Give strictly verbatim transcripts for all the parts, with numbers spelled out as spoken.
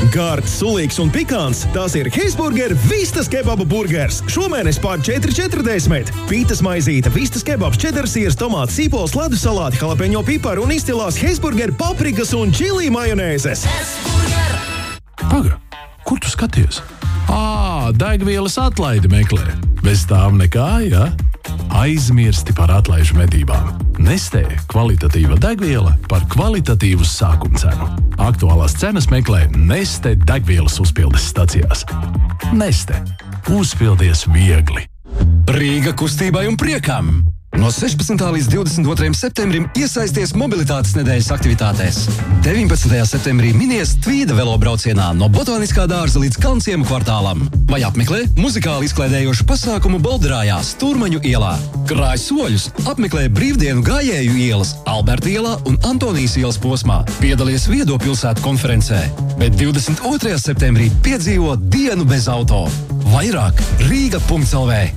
Kārts, sulīgs un pikants, tās ir Heisburger Vistas kebaba burgers. Šomēnes pār četri četrdesmit. Pītas maizīte, vistas kebabs, čedarsīrs, tomāts, sīpols, ledus salāti, jalapeņo piparu un izcilās Heisburger paprikas un čili majonēzes. Paga, kur tu skaties? Ā, degvielas atlaidi meklē. Bez tām nekā, ja? Aizmirsti par atlaižu medībām. Nestē kvalitatīva degviela par kvalitatīvu sākuma cenu. Aktuālās cenas meklē Neste degvielas uzpildes stacijās. Neste. Uzpildies viegli. Rīga kustībai un priekam! No sešpadsmitā līdz divdesmit otrajam septembrim iesaisties mobilitātes nedēļas aktivitātēs. deviņpadsmitajā septembrī minies Tvīda velobraucienā no Botāniskā dārza līdz Kalnciemu kvartālam. Vai apmeklē muzikāli izklaidējošu pasākumu Bolderājā, Stūrmaņu ielā. Krāj soļus, apmeklē brīvdienu gājēju ielas, Alberta ielā un Antonijas ielas posmā. Piedalies viedo pilsētu konferencē. Bet divdesmit otrajā septembrī piedzīvo dienu bez auto. Vairāk Rīga punkts el vē.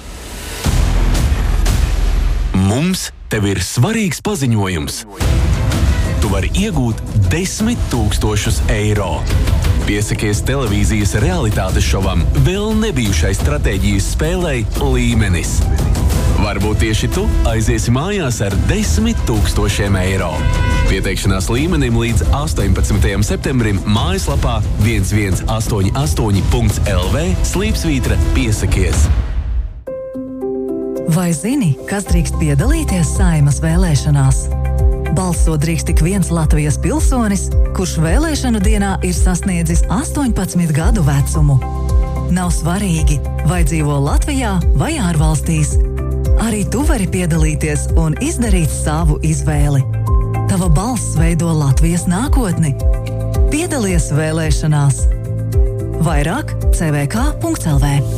Mums tev ir svarīgs paziņojums. Tu vari iegūt desmit tūkstošus eiro. Piesakies televīzijas realitātes šovam vēl nebijušai stratēģijas spēlei Līmenis. Varbūt tieši tu aiziesi mājās ar desmit tūkstošiem eiro. Pieteikšanās Līmenim līdz astoņpadsmitajam septembrim mājaslapā viens viens astoņi astoņi punkts el vē slīpsvītra piesakies. Vai zini, kas drīkst piedalīties Saeimas vēlēšanās? Balsot drīkst tik viens Latvijas pilsonis, kurš vēlēšanu dienā ir sasniedzis astoņpadsmit gadu vecumu. Nav svarīgi, vai dzīvo Latvijā vai ārvalstīs. Arī tu vari piedalīties un izdarīt savu izvēli. Tava balss veido Latvijas nākotni. Piedalies vēlēšanās. Vairāk ce ve ka punkts el vē.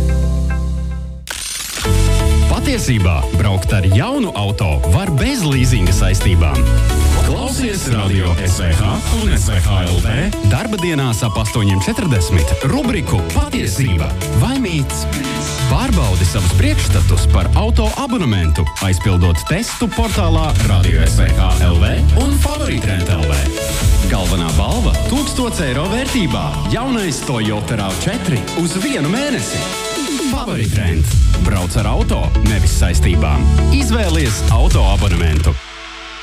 Patiesībā braukt ar jaunu auto var bez līzinga saistībām. Klausies radio es ve ha un es ve ha el vē darba dienās ap astoņi četrdesmit rubriku Patiesība vai mīts. Pārbaudi savus priekšstatus par auto abonementu, aizpildot testu portālā radio es ve ha el vē un Favoritrent el vē. Galvenā balva – tūkstots eiro vērtībā. Jaunais Toyota RAV četri uz vienu mēnesi. Favoritrent. Brauc ar auto, nevis saistībām. Izvēlies auto abonementu.